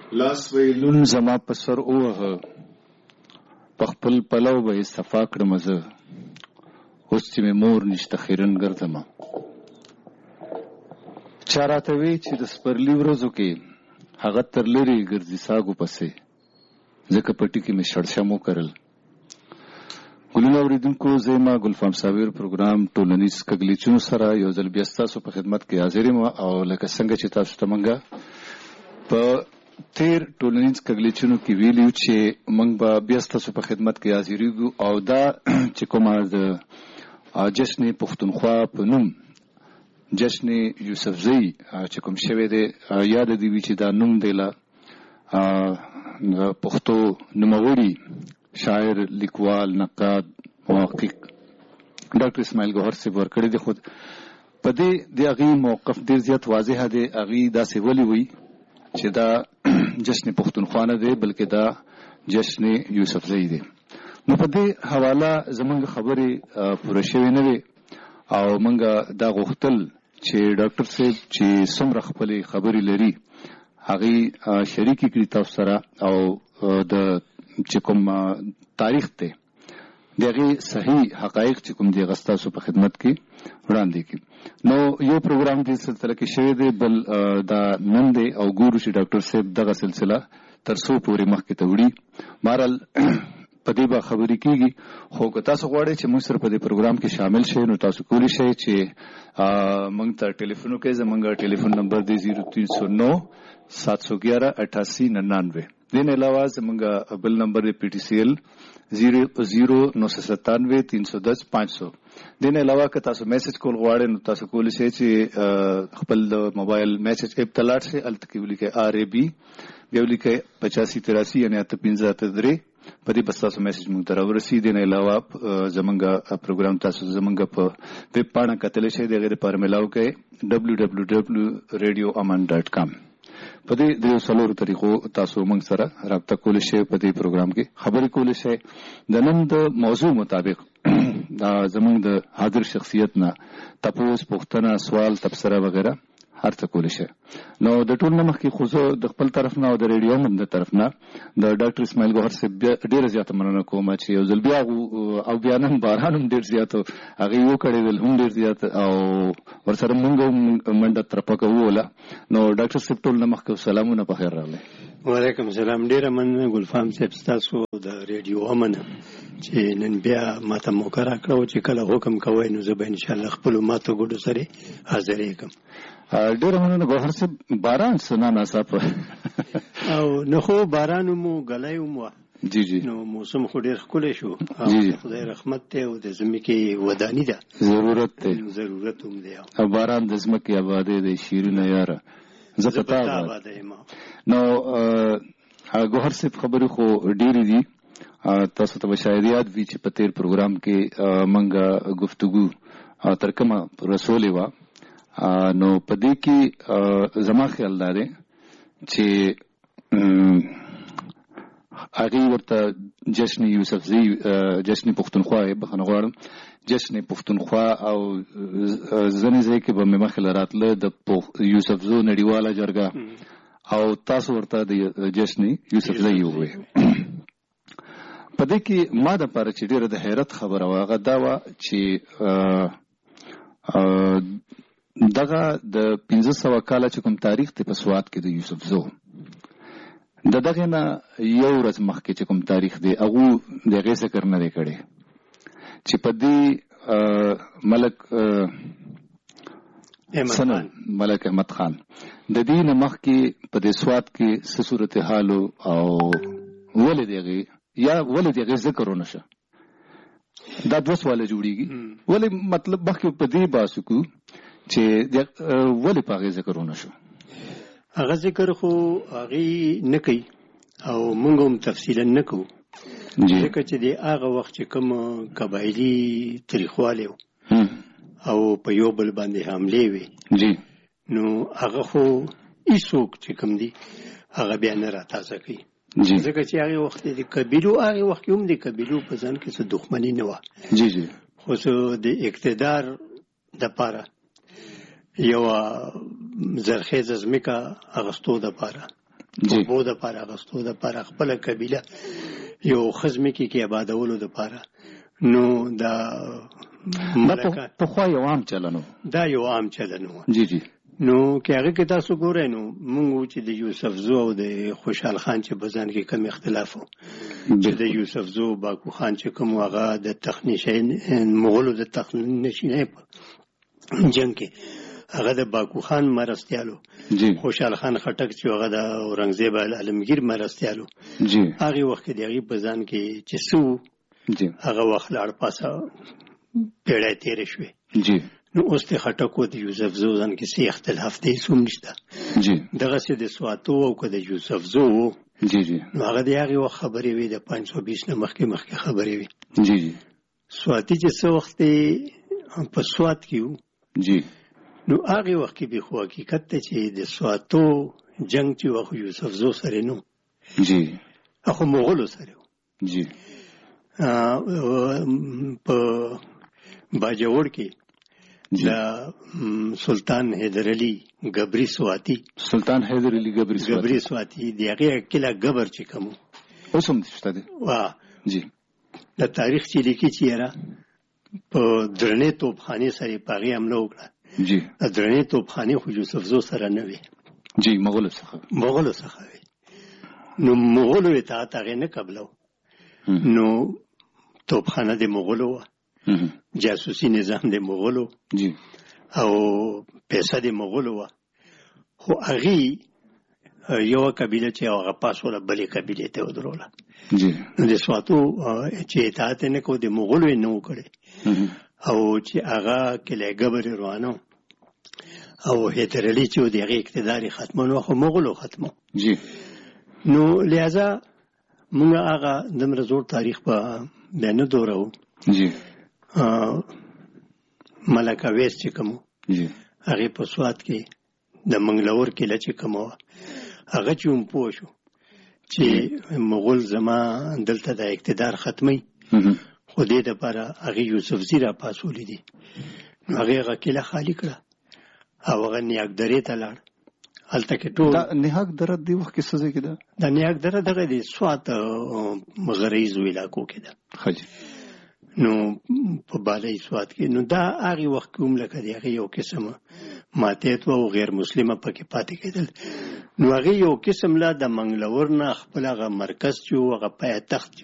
لاس ویلون زما په سر اوه په خپل پلو به صفا کړم زه اوس چې مې مور نشته خیرن ګرځم چا راته وی چې د سپرلي ورځو کې هغه تر لرې ګرځي ساګو پسې ځکه پټي کې مې شړشم وکرل. ګلونه اوریدونکو زه ما ګلفام صابر پروګرام ټولنیز کګلیچونو سره یو ځل بیا ستاسو په خدمت کې حاضر یم او لکه څنګه چې تاسو ته منګه په تیر ټولنیز کګلیچونو کې ویلیو چې موږ به بیا ستاسو په خدمت کې حاضرېږو او دا چې کومه د جشن پښتونخوا په نوم جشن یوسفزۍ چې کوم شوی دی یاد دی وي چې دا نوم دی له پښتو نوموړي شاعر لیکوال نقاد محقق ډاکټر اسماعیل ګوهر صاحب ورکړی دی. خود په دې د هغې موقف ډېر زیات واضح دی. هغې داسې ولې وی چې دا جشن پښتونخوا نه دی بلکې دا جشن یوسفزۍ دی. نو په دې حواله زمونږ خبرې پوره شوې نه وي او مونږ دا غوښتل چې ډاکټر صاحب چې څومره خپلې خبرې لري هغې شریکې کړي تاسو سره او د چې کوم تاریخ دی د هغې صحیح حقایق چې کوم دی هغه ستاسو په خدمت کې وړاندې کړي. نو یو پروګرام دې سلسله کې شوی دی بل دا نن دی او ګورو چې ډاکټر صاحب دغه سلسله تر څو پورې مخکې ته وړي. بهرحال په دې به خبرې کېږي خو که تاسو غواړئ چې موږ سره په دې پروګرام کې شامل شئ نو تاسو کولی شئ چې موږ ته ټلیفون وکړئ. زموږ ټلیفون نمبر دی 0309 711 8899. دې نه علاوه زموږ بل نمبر دی PTCL 00997 310 500. دې نه علاوه که تاسو میسج کول غواړئ نو تاسو کولی شئ چې خپل د موبایل میسج اپ ته لاړ شئ هلته کې ولیکئ RAB بیا ولیکئ 8583 یعنې 8583 په دې بس تاسو میسج مونږ ته راورسي. دې نه علاوه زموږ پروګرام تاسو زموږ په ویب پاڼه کتلی شئ د هغې دپاره میلاو کړئ www.radioaman.com. په دې دریو څلورو طریقو تاسو موږ سره رابطه کولی شئ په دې پروګرام کې خبرې کولی شئ. د نن د موضوع مطابق دا زموږ د حاضر شخصیت نه تپوس پوښتنه سوال تبصره وغیره هر څه کولی شئ. نو د ټول نه مخکې خو زه د خپل طرف نه او د ریډیو هم د طرف نه د ډاکټر اسماعیل ګوهر صاحب ډېره زیاته مننه کوم چې یو ځل بیا او بیا نن باران هم ډېر زیات هغې وکړېدل هم ډېر زیات او ورسره مونږ هم منډه ترپکه ووله. نو ډاکټر صاحب ټول نه مخکې سلامونه په خیر راغلی. وعلیکم السلام. ډېره مننه ګلفام صاحب ستاسو د ریډیو امنه چې نن بیا ماته موقع راکړه چې کله حکم کوئ نو زه به انشاءالله خپلو ماتو ګوډو سره حاضرېږم. ډېره مننه ګوهر صاحب. باران څه ناڅاپه او نه خو باران مو ګلی هم وه جی جی نو موسم خو ډېر ښکلی شو او خدای رحمت دی او د ځمکې وداني ده ضرورت دی ضرورت هم دی او باران د ځمکې آبادۍ دی شیرونه یاره زه په تا آباده یم. نو ګوهر صاحب خبرې خو ډېرې دي تاسو ته به شاید یاد وي چې په تیر پروګرام کې موږ گفتگو تر کومه رسولې وه نو په دې کې زما خیال دا دی چې هغې ورته جشن یوسفزۍ جشن پښتونخوا بخښنه غواړم جشن پښتونخوا او ځینې ځای کې به مې مخکې له راتله د یوسفزو نړیواله جرګه او تاسو ورته د جشن یوسفزۍ ووایئ. په دې کې ما دپاره چې ډېره د حیرت خبره وه هغه دا وه چې دغه د 1500 کاله چې کوم تاریخ دی په سوات کې د یوسفزو د دغې نه یو ورځ مخکې چې کوم تاریخ دی هغو د هغې ذکر نه دی کړی چې په دې ملک احمد خان د دې نه مخکې په دې سوات کې څه صورتحال او ولې د هغې یا ولې د هغې ذکر ونه شه دا دوه سواله جوړېږي. ولې مطلب مخکې په دې بحث وکړو چې ولې په هغې ذکر ونه شو. هغه ذکر خو هغې نه کوي او موږ هم تفصیلا نه کوو ځکه چې د هغه وخت چې کوم قبایلي تریخوالی او په یو بل باندې حملې وې نو هغه خو هېڅوک چې کوم دي هغه بیا نه راتازه کوي ځکه چې هغې وخت د قبیلو هغې وخت کې هم د قبیلو په ځان کې څه دښمني نه وه خو څه د اقتدار دپاره یو زرخیزه ځمکه اغوستو دپاره اوبو د پاره غستو د پاره خپل قبیله یو خزمه کې آبادولو د پاره نو دا ملکه په خو یو عام چلنو دا یو عام چلنو جی نو کې هغه کې تاسو ګورئ نو موږ چې د یوسف زو او د خوشحال خان چې بزن کې کم اختلاف وو چې د یوسف زو باکو خان چې کوم هغه د تخنیشین مغولو د تخنیشین جنگ کې هغه د باکو خان مرستيالو خوشحال خان خټک چې هغه د اورنګزیب عالمگیر مرستيالو هغه وخت کې دغه بزن کې چې سو هغه وخت لاړ پاسه پیړې تیر شوې نو اوس ته خټکو د یوسف زو ځان کې څه اختلاف دی سوم نشته دغه څه د سواتو او د یوسف زو نو هغه د هغه خبرې وي د 520 نه مخکې خبرې وي سواتی چې څو وخت په سوات کې وو نو هغه وخت کې به خو حقیقت ته چې د سواتو جنگ چې واخو یوسف زو سره نو اخو مغولو سره په باجوړ کې دا سلطان حیدر علی گبری سواتی گبری سواتی دیغه کله گبر چې کوم اوسم شته دي وا د تاریخ چې لیکي چې را په درنې توپخانه سره پاغي حمله وکړه درنې توپخانه خو یوسف زو سره نه وي مغولو څخه وي نو مغولو اطاعت هغه نه قبلو نو توپخانه د مغولو جاسوسي نظام د مغولو او پیسې د مغولو خو هغه یو قبیله چې هغه پاسوله بلې قبیله ته ودروله نو د سواتو چې اطاعت نه کو د مغولو نه وکړي او چې هغه کله ګبر روانو او هیتر علی چې د هغه اقتدار ختمونو خو مغولو ختمو نو لہذا موږ هغه د مرزور تاریخ په بیان دورو ملکه ویس چې کوم هغه په سوات کې د منګلور کې لچ کوم هغه چې هم پوښو چې مغول زما دلته د اقتدار ختمي خو دې د لپاره هغه یوسف زیرا پاسولې دي هغه کله خالی کړه او هغه نیاک درې ته لاړ هلته کې ټول نیاک درې دی وخت کې سزا کېده د نیاک درې دغه د سوات مغریز علاقو کې ده نو په بالای سوات کې نو دا هغه وخت کوم لکه دی هغه یو قسمه ماتیت او غیر مسلمه پکې پاتې کېدل نو هغه یو قسم لا د منګلور نه خپل هغه مرکز چې هغه پای تخت